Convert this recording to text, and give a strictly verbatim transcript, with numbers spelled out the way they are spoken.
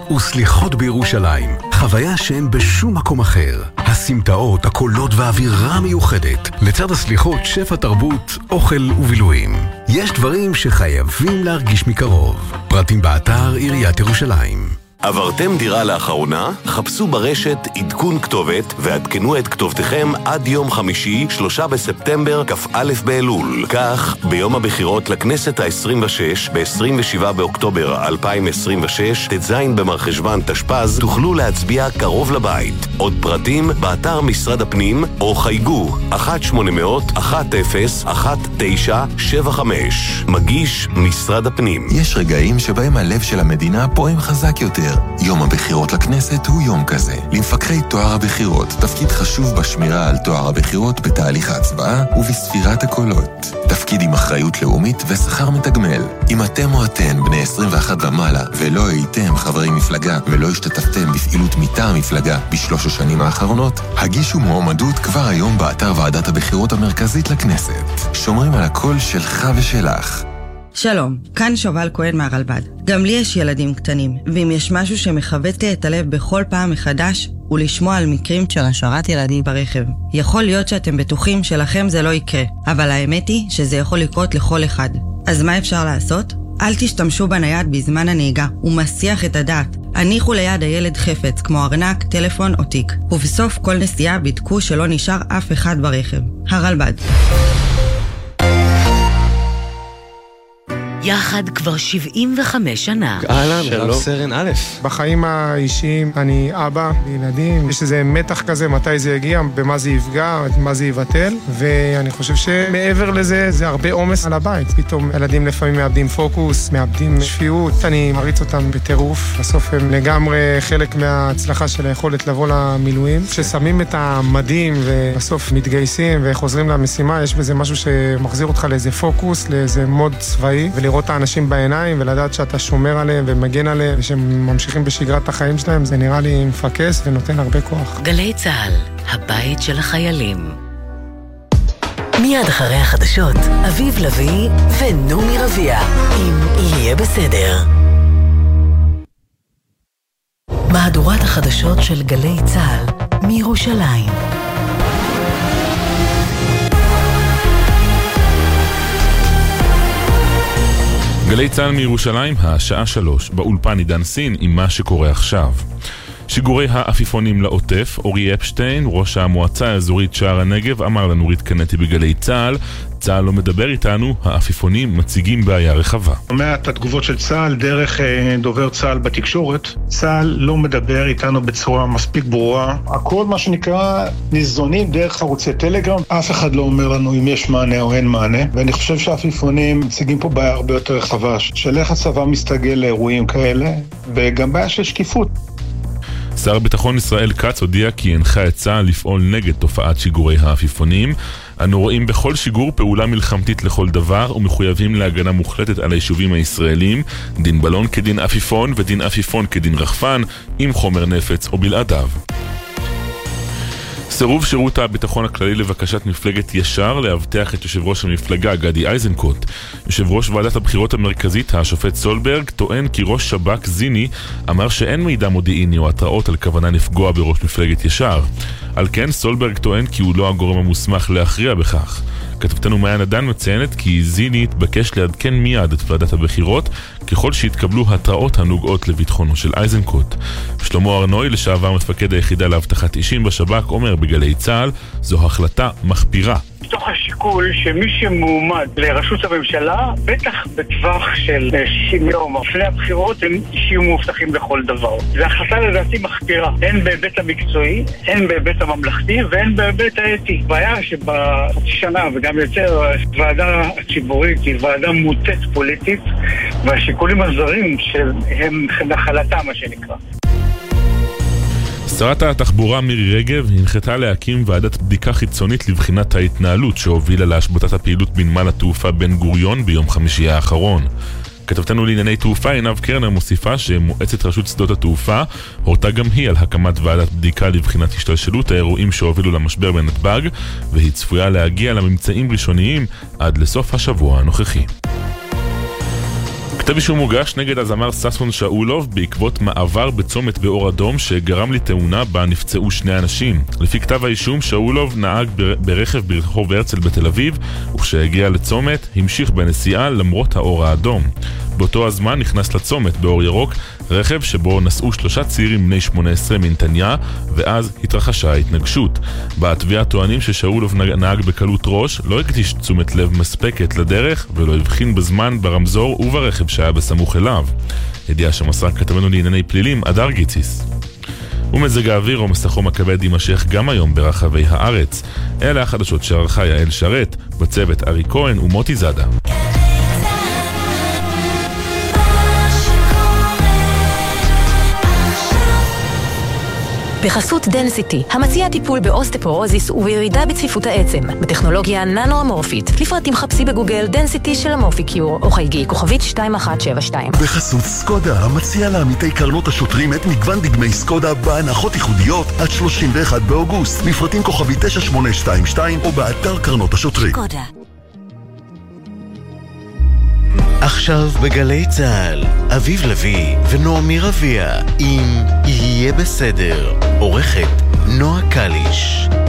וסליחות בירושלים, חוויה שאין בשום מקום אחר. הסמטאות, הקולות והאווירה מיוחדת, לצד הסליחות שפע תרבות, אוכל ובילויים. יש דברים שחייבים להרגיש מקרוב. פרטים באתר עיריית ירושלים. עברתם דירה לאחרונה? חפשו ברשת עדכון כתובת ועדכנו את כתובתכם עד יום חמישי, שלושה בספטמבר, כ"א באלול. כך, ביום הבחירות לכנסת ה-עשרים ושש, ב-עשרים ושבעה באוקטובר אלפיים עשרים ושש, ט"ז במרחשוון תשפ"ז, תוכלו להצביע קרוב לבית. עוד פרטים באתר משרד הפנים או חייגו אחת שמונה אפס אפס אחת אפס אחת תשע שבע חמש. מגיש משרד הפנים. יש רגעים שבהם הלב של המדינה פועם חזק יותר. יום הבחירות לכנסת הוא יום כזה. למפקחי תואר הבחירות תפקיד חשוב בשמירה על תואר הבחירות בתהליך ההצבעה ובספירת הקולות. תפקיד עם אחריות לאומית ושכר מתגמל. אם אתם או אתן בני עשרים ואחת ומעלה ולא הייתם חברי מפלגה ולא השתתפתם בפעילות מטעם מפלגה בשלוש השנים האחרונות, הגישו מועמדות כבר היום באתר ועדת הבחירות המרכזית לכנסת. שומרים על הקול שלך ושלך. שלום, כאן שובל כהן מהרלב"ד. גם לי יש ילדים קטנים, ואם יש משהו שמחווט לי את הלב בכל פעם מחדש, הוא לשמוע על מקרים של השארת ילדים ברכב. יכול להיות שאתם בטוחים שלכם זה לא יקרה, אבל האמת היא שזה יכול לקרות לכל אחד. אז מה אפשר לעשות? אל תשתמשו בנייד בזמן הנהיגה, הוא מסיח את הדעת. הניחו ליד הילד חפץ, כמו ארנק, טלפון או תיק. ובסוף כל נסיעה בדקו שלא נשאר אף אחד ברכב. הרלב"ד. יחד כבר שבעים וחמש שנה. אהלן, רב סרן א'. בחיים האישיים אני אבא לילדים, יש איזה מתח כזה, מתי זה יגיע, במה זה יפגע, מה זה יבטל, ואני חושב שמעבר לזה, זה הרבה עומס על הבית. פתאום ילדים לפעמים מאבדים פוקוס, מאבדים שפיות, אני מריץ אותם בטירוף, בסוף הם לגמרי חלק מההצלחה של היכולת לבוא למילואים. כששמים את המדים ובסוף מתגייסים וחוזרים למשימה, יש בזה משהו שמחזיר אותך לאיזה פוקוס, לאיזה מוד צבאי, ולראות את האנשים בעיניים ולדעת שאתה שומר עליהם ומגן עליהם ושהם ממשיכים בשגרת החיים שלהם, זה נראה לי מפקס ונותן הרבה כוח. גלי צהל, הבית של החיילים. מיד אחרי החדשות, אביב לוי ונומי רביע, אם יהיה בסדר. מהדורת החדשות של גלי צהל מירושלים. גלי צהל מירושלים, השעה שלוש, באולפן עידן סין עם מה שקורה עכשיו. שיגורי האפיפונים לעוטף, אורי אפשטיין, ראש המועצה האזורית שער הנגב, אמר לנו רית קנטי בגלי צהל, צהל לא מדבר איתנו, האפיפונים מציגים בעיה רחבה. שומע את התגובות של צהל דרך דובר צהל בתקשורת. צהל לא מדבר איתנו בצורה מספיק ברורה. הכל מה שנקרא ניזונים דרך ערוצי טלגרם. אף אחד לא אומר לנו אם יש מענה או אין מענה. ואני חושב שהאפיפונים מציגים פה בעיה הרבה יותר רחבה. של איך הצבא מסתגל לאירועים כאלה, וגם בעיה של שקיפות. שר הביטחון ישראל כץ הודיע כי הנחה את צה"ל לפעול נגד תופעת שיגורי האפיפונים. אנו רואים בכל שיגור פעולה מלחמתית לכל דבר ומחויבים להגנה מוחלטת על היישובים הישראלים. דין בלון כדין אפיפון ודין אפיפון כדין רחפן עם חומר נפץ או בלעדיו. סירוב שירות הביטחון הכללי לבקשת מפלגת ישר להבטיח את יושב ראש המפלגה גדי איזנקוט. יושב ראש ועדת הבחירות המרכזית, השופט סולברג, טוען כי ראש שב"כ זיני אמר שאין מידע מודיעיני או התראות על כוונה לפגוע בראש מפלגת ישר. על כן סולברג טוען כי הוא לא הגורם המוסמך להכריע בכך. כתבתנו מעיין עדן מציינת כי זיני התבקש לעדכן מיד את ועדת הבחירות ככל שהתקבלו התראות הנוגעות לביטחונו של איזנקוט. שלמה ארנוי, לשעבר מפקד היחידה להבטחת אישים בשב"כ, אומר בגלי צהל, זו החלטה מחפירה. מתוך השיקול שמי שמועמד לראשות הממשלה, בטח בטווח של שישים יום לפני הבחירות, הם אישים מובטחים לכל דבר. זו החלטה לדעתי מחפירה, הן בהיבט המקצועי, הן בהיבט הממלכתי והן בהיבט האתי. בעיה שבחצי שנה וגם יותר, ועדה ציבורית היא ועדה מוטית פוליטית, והשיקולים הזרים שהם נחלתה מה שנקרא. שרת התחבורה מירי רגב הנחתה להקים ועדת בדיקה חיצונית לבחינת ההתנהלות שהובילה להשבתת הפעילות בנמל התעופה בן גוריון ביום חמישי האחרון. כתבתנו לענייני תעופה עינב קרנר מוסיפה שמועצת רשות שדות התעופה הורתה גם היא על הקמת ועדת בדיקה לבחינת השתלשלות האירועים שהובילו למשבר בנתב"ג, והיא צפויה להגיע לממצאים ראשוניים עד לסוף השבוע הנוכחי. כתב אישום מוגש נגד הזמר ששון שאולוב בעקבות מעבר בצומת באור אדום שגרם לתאונה בה נפצעו שני אנשים. לפי כתב האישום, שאולוב נהג ברכב ברחוב הרצל בתל אביב, וכשהגיע לצומת המשיך בנסיעה למרות האור האדום. באותו הזמן נכנס לצומת באור ירוק רכב שבו נסעו שלושה צעירים בני שמונה עשרה מנתניה, ואז התרחשה ההתנגשות. בתביעה טוענים ששאולוב נהג בקלות ראש, לא הקדיש תשומת לב מספקת לדרך ולא הבחין בזמן ברמזור וברכב שהיה בסמוך אליו. ידיעה שמסרה כתבנו לענייני פלילים אדר גיציס. ומזג האוויר או מסחום הכבד יימשך גם היום ברחבי הארץ. אלה החדשות שערכה יעל שרת, בצוות ארי כהן ומוטי זאדה. בחסות דנסיטי, המציע טיפול באוסטפורוזיס ובירידה בצפיפות העצם, בטכנולוגיה ננו-אמורפית. לפרטים חפשי בגוגל דנסיטי של אמורפיקיור, או חייגי כוכבית שתיים אחת שבע שתיים. בחסות סקודה, המציע לעמיתי קרנות השוטרים את מגוון דגמי סקודה בהנחות ייחודיות עד שלושים ואחד באוגוסט. לפרטים כוכבית תשע שמונה שתיים שתיים או באתר קרנות השוטרים. סקודה. עכשיו בגלי צהל, אביב לוי ונועמי רביע עם יהיה בסדר, עורכת נועה קליש.